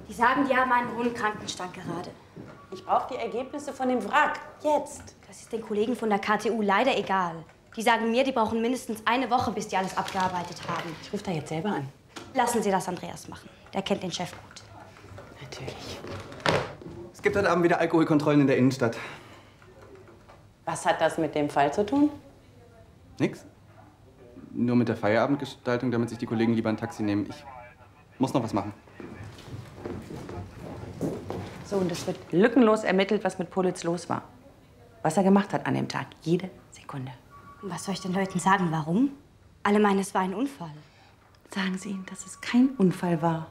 Die sagen, die haben einen hohen Krankenstand gerade. Ich brauche die Ergebnisse von dem Wrack. Jetzt. Das ist den Kollegen von der KTU leider egal. Die sagen mir, die brauchen mindestens eine Woche, bis die alles abgearbeitet haben. Ich rufe da jetzt selber an. Lassen Sie das Andreas machen. Der kennt den Chef gut. Natürlich. Es gibt heute Abend wieder Alkoholkontrollen in der Innenstadt. Was hat das mit dem Fall zu tun? Nix. Nur mit der Feierabendgestaltung, damit sich die Kollegen lieber ein Taxi nehmen. Ich muss noch was machen. So, und es wird lückenlos ermittelt, was mit Politz los war. Was er gemacht hat an dem Tag. Jede Sekunde. Und was soll ich den Leuten sagen? Warum? Alle meinen, es war ein Unfall. Sagen Sie ihnen, dass es kein Unfall war.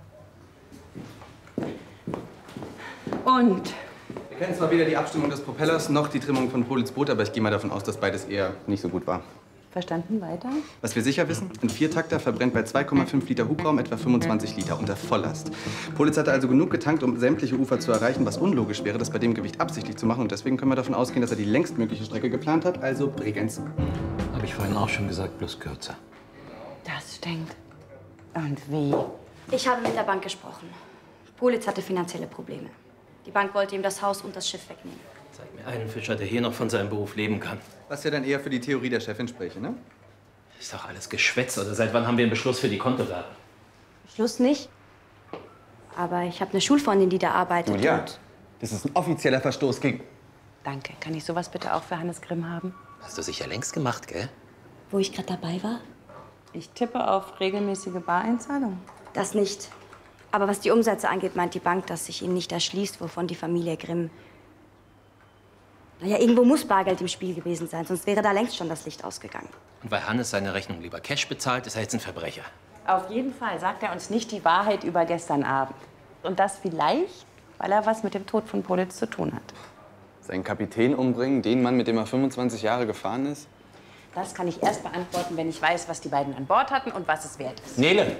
Und? Wir kennen zwar weder die Abstimmung des Propellers noch die Trimmung von Politz Boot, aber ich gehe mal davon aus, dass beides eher nicht so gut war. Verstanden, weiter? Was wir sicher wissen, ein Viertakter verbrennt bei 2,5 Liter Hubraum etwa 25 Liter unter Volllast. Politz hatte also genug getankt, um sämtliche Ufer zu erreichen, was unlogisch wäre, das bei dem Gewicht absichtlich zu machen. Und deswegen können wir davon ausgehen, dass er die längstmögliche Strecke geplant hat, also Bregenz. Habe ich vorhin auch schon gesagt, bloß kürzer. Das stinkt. Und wie? Ich habe mit der Bank gesprochen. Politz hatte finanzielle Probleme. Die Bank wollte ihm das Haus und das Schiff wegnehmen. Zeig mir einen Fischer, der hier noch von seinem Beruf leben kann. Was ja dann eher für die Theorie der Chefin spräche, ne? Ist doch alles Geschwätz. Oder seit wann haben wir einen Beschluss für die Kontodaten? Schluss nicht. Aber ich habe eine Schulfreundin, die da arbeitet. Julia, und das ist ein offizieller Verstoß gegen... Danke. Kann ich sowas bitte auch für Hannes Grimm haben? Hast du sicher längst gemacht, gell? wo ich gerade dabei war? Ich tippe auf regelmäßige Bareinzahlungen. Das nicht. Aber was die Umsätze angeht, meint die Bank, dass sich ihnen nicht erschließt, wovon die Familie Grimm... Naja, irgendwo muss Bargeld im Spiel gewesen sein, sonst wäre da längst schon das Licht ausgegangen. Und weil Hannes seine Rechnung lieber Cash bezahlt, ist er jetzt ein Verbrecher. Auf jeden Fall sagt er uns nicht die Wahrheit über gestern Abend. Und das vielleicht, weil er was mit dem Tod von Politz zu tun hat. Seinen Kapitän umbringen, den Mann, mit dem er 25 Jahre gefahren ist? Das kann ich erst beantworten, wenn ich weiß, was die beiden an Bord hatten und was es wert ist. Nele!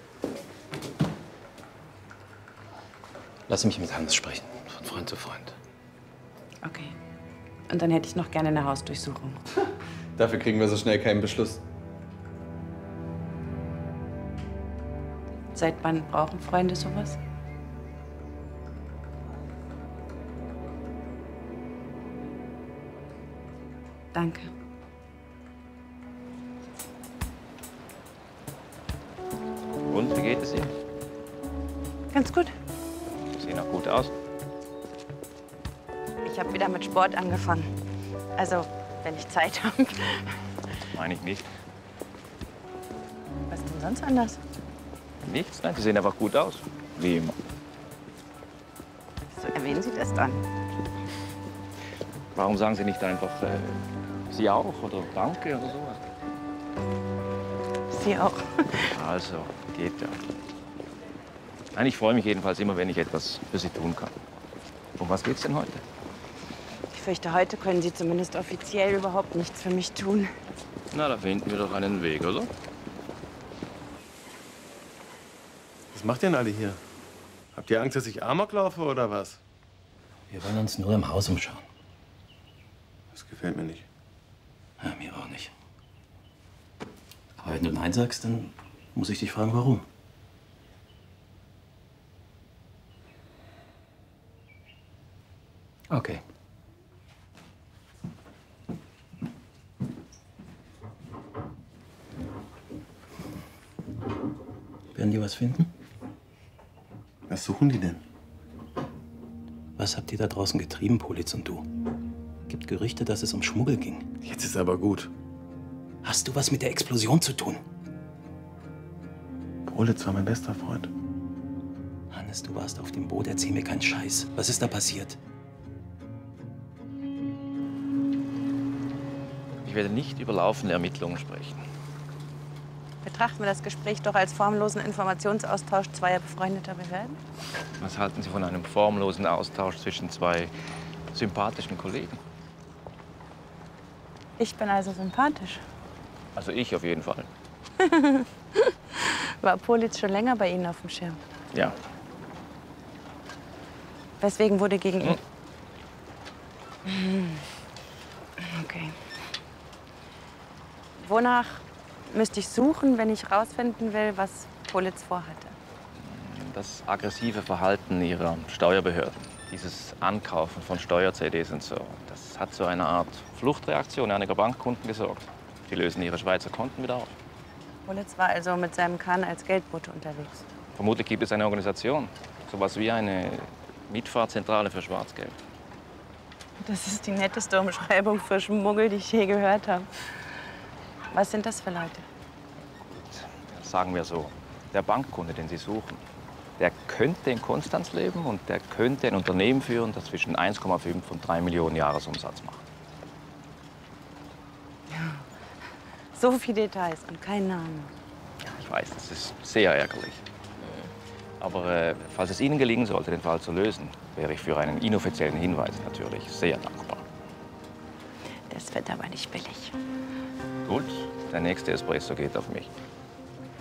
Lass mich mit Hannes sprechen, von Freund zu Freund. Okay. Und dann hätte ich noch gerne eine Hausdurchsuchung. Dafür kriegen wir so schnell keinen Beschluss. Seit wann brauchen Freunde sowas? Danke. Und, wie geht es Ihnen? Ganz gut. Sehen auch gut aus. Ich habe wieder mit Sport angefangen. Also, wenn ich Zeit habe. Meine ich nicht. Was ist denn sonst anders? Nichts, nein, Sie sehen einfach gut aus. Wie immer. So erwähnen Sie das dann. Warum sagen Sie nicht einfach, Sie auch oder Danke oder sowas? Sie auch. Also, geht ja. Nein, ich freue mich jedenfalls immer, wenn ich etwas für Sie tun kann. Um was geht's denn heute? Ich fürchte, heute können Sie zumindest offiziell überhaupt nichts für mich tun. Na, da finden wir doch einen Weg, oder? Was macht ihr denn alle hier? Habt ihr Angst, dass ich Amok laufe oder was? Wir wollen uns nur im Haus umschauen. Das gefällt mir nicht. Ja, mir auch nicht. Aber wenn du Nein sagst, dann muss ich dich fragen, warum. Okay. Werden die was finden? Was suchen die denn? Was habt ihr da draußen getrieben, Politz und du? Gibt Gerüchte, dass es um Schmuggel ging. Jetzt ist aber gut. Hast du was mit der Explosion zu tun? Politz war mein bester Freund. Hannes, du warst auf dem Boot. Erzähl mir keinen Scheiß. Was ist da passiert? Ich werde nicht über laufende Ermittlungen sprechen. Betrachten wir das Gespräch doch als formlosen Informationsaustausch zweier befreundeter Behörden? Was halten Sie von einem formlosen Austausch zwischen zwei sympathischen Kollegen? Ich bin also sympathisch. Also ich auf jeden Fall. War Politz schon länger bei Ihnen auf dem Schirm? Ja. Weswegen wurde gegen ihn... Okay. Wonach müsste ich suchen, wenn ich rausfinden will, was Politz vorhatte? das aggressive Verhalten ihrer Steuerbehörden, dieses Ankaufen von Steuer-CDs und so, das hat zu einer Art Fluchtreaktion einiger Bankkunden gesorgt. Die lösen ihre Schweizer Konten wieder auf. Politz war also mit seinem Kahn als Geldbote unterwegs. Vermutlich gibt es eine Organisation, sowas wie eine Mietfahrzentrale für Schwarzgeld. Das ist die netteste Umschreibung für Schmuggel, die ich je gehört habe. Was sind das für Leute? Sagen wir so, der Bankkunde, den Sie suchen, der könnte in Konstanz leben und der könnte ein Unternehmen führen, das zwischen 1,5 und 3 Millionen Jahresumsatz macht. So viele Details und kein Name. Ich weiß, das ist sehr ärgerlich. Aber falls es Ihnen gelingen sollte, den Fall zu lösen, wäre ich für einen inoffiziellen Hinweis natürlich sehr dankbar. Das wird aber nicht billig. Gut, der nächste Espresso geht auf mich.